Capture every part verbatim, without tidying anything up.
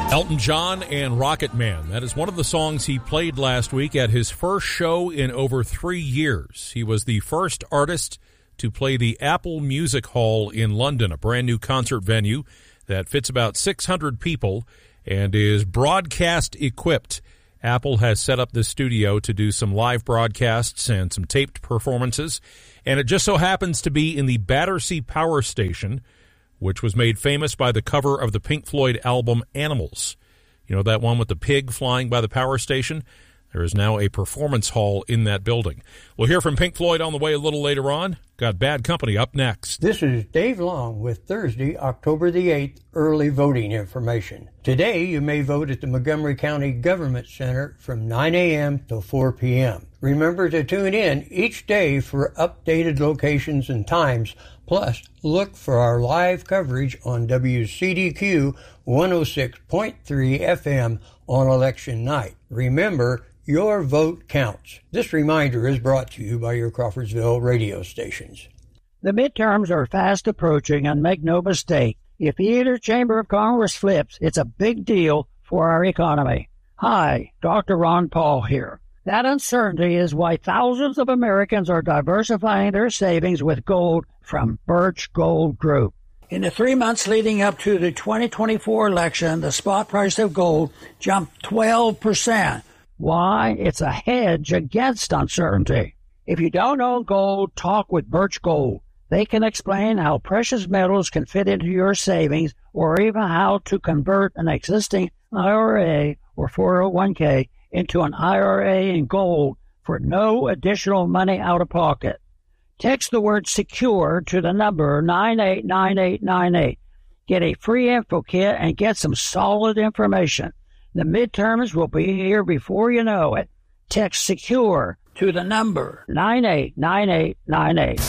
Elton John and Rocket Man. That is one of the songs he played last week at his first show in over three years. He was the first artist to play the Apple Music Hall in London, a brand new concert venue that fits about six hundred people and is broadcast equipped. Apple has set up this studio to do some live broadcasts and some taped performances, and it just so happens to be in the Battersea Power Station, which was made famous by the cover of the Pink Floyd album Animals. You know, that one with the pig flying by the power station? There is now a performance hall in that building. We'll hear from Pink Floyd on the way a little later on. Got Bad Company up next. This is Dave Long with Thursday, October the eighth, early voting information. Today, you may vote at the Montgomery County Government Center from nine a.m. till four p.m. Remember to tune in each day for updated locations and times. Plus, look for our live coverage on W C D Q one oh six point three F M on election night. Remember, your vote counts. This reminder is brought to you by your Crawfordsville radio stations. The midterms are fast approaching, and make no mistake, if either chamber of Congress flips, it's a big deal for our economy. Hi, Doctor Ron Paul here. That uncertainty is why thousands of Americans are diversifying their savings with gold from Birch Gold Group. In the three months leading up to the twenty twenty-four election, the spot price of gold jumped twelve percent. Why? It's a hedge against uncertainty. If you don't own gold, talk with Birch Gold. They can explain how precious metals can fit into your savings, or even how to convert an existing I R A or four oh one k into an I R A in gold for no additional money out of pocket. Text the word SECURE to the number nine eight nine eight nine eight. Get a free info kit and get some solid information. The midterms will be here before you know it. Text SECURE to the number nine eight nine eight nine eight.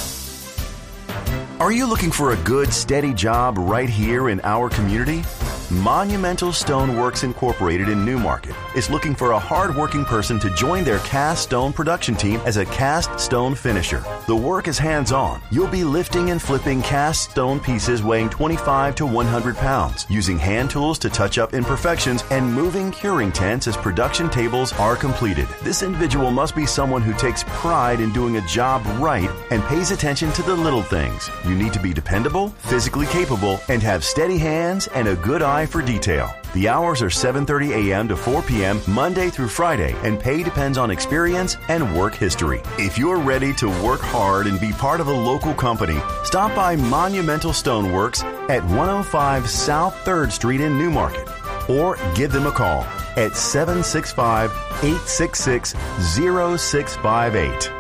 Are you looking for a good, steady job right here in our community? Monumental Stone Works Incorporated in Newmarket is looking for a hard-working person to join their cast stone production team as a cast stone finisher. The work is hands-on. You'll be lifting and flipping cast stone pieces weighing twenty-five to one hundred pounds, using hand tools to touch up imperfections, and moving curing tents as production tables are completed. This individual must be someone who takes pride in doing a job right and pays attention to the little things. You need to be dependable, physically capable, and have steady hands and a good eye for detail. The hours are seven thirty a.m. to four p.m. Monday through Friday, and pay depends on experience and work history. If you're ready to work hard and be part of a local company, stop by Monumental Stoneworks at one oh five South third Street in Newmarket, or give them a call at seven six five, eight six six, zero six five eight.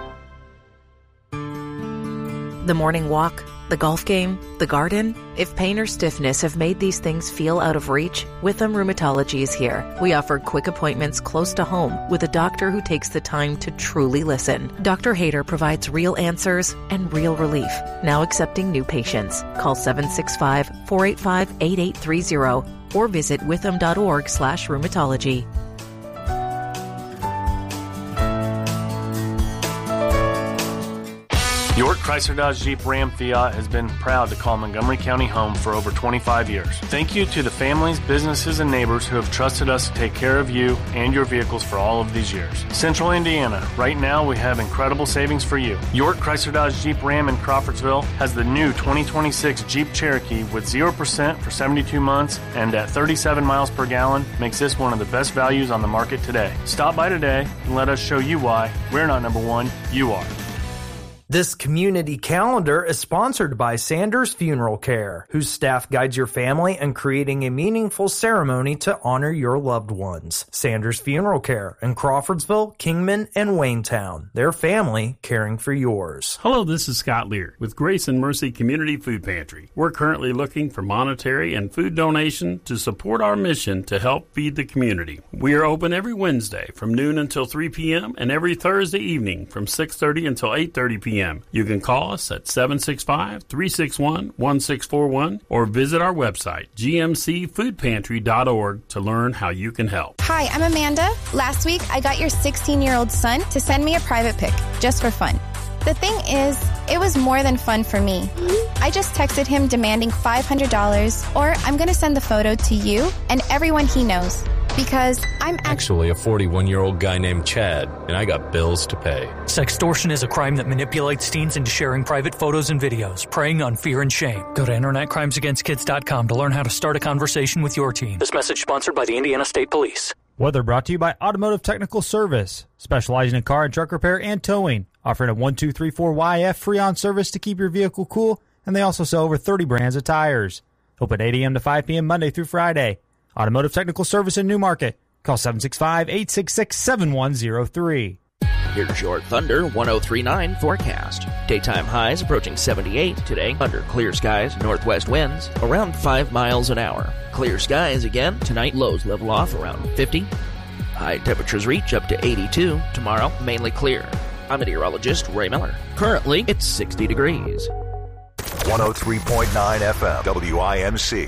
The morning walk, the golf game, the garden. If pain or stiffness have made these things feel out of reach, Witham Rheumatology is here. We offer quick appointments close to home with a doctor who takes the time to truly listen. Doctor Hayter provides real answers and real relief. Now accepting new patients. Call seven six five, four eight five, eight eight three zero or visit witham.org slash rheumatology. York Chrysler Dodge Jeep Ram Fiat has been proud to call Montgomery County home for over twenty-five years. Thank you to the families, businesses, and neighbors who have trusted us to take care of you and your vehicles for all of these years. Central Indiana, right now we have incredible savings for you. York Chrysler Dodge Jeep Ram in Crawfordsville has the new twenty twenty-six Jeep Cherokee with zero percent for seventy-two months and at thirty-seven miles per gallon makes this one of the best values on the market today. Stop by today and let us show you why we're not number one, you are. This community calendar is sponsored by Sanders Funeral Care, whose staff guides your family in creating a meaningful ceremony to honor your loved ones. Sanders Funeral Care in Crawfordsville, Kingman, and Waynetown. Their family caring for yours. Hello, this is Scott Lear with Grace and Mercy Community Food Pantry. We're currently looking for monetary and food donation to support our mission to help feed the community. We are open every Wednesday from noon until three p.m. and every Thursday evening from six thirty until eight thirty p.m. You can call us at seven six five, three six one, one six four one or visit our website, g m c food pantry dot org, to learn how you can help. Hi, I'm Amanda. Last week, I got your sixteen-year-old son to send me a private pic, just for fun. The thing is, it was more than fun for me. I just texted him demanding five hundred dollars, or I'm going to send the photo to you and everyone he knows. Because I'm actually a forty-one-year-old guy named Chad, and I got bills to pay. Sextortion is a crime that manipulates teens into sharing private photos and videos, preying on fear and shame. Go to internet crimes against kids dot com to learn how to start a conversation with your teen. This message sponsored by the Indiana State Police. Weather brought to you by Automotive Technical Service, specializing in car and truck repair and towing, offering a one two three four Y F Freon service to keep your vehicle cool, and they also sell over thirty brands of tires. Open eight a.m. to five p.m. Monday through Friday. Automotive Technical Service in Newmarket. Call seven six five, eight six six, seven one zero three. Here's your Thunder one oh three point nine forecast. Daytime highs approaching seventy-eight today under clear skies, northwest winds around five miles an hour. Clear skies again tonight, lows level off around fifty. High temperatures reach up to eighty-two tomorrow, mainly clear. I'm meteorologist Ray Miller. Currently, it's sixty degrees. one oh three point nine F M, W I M C,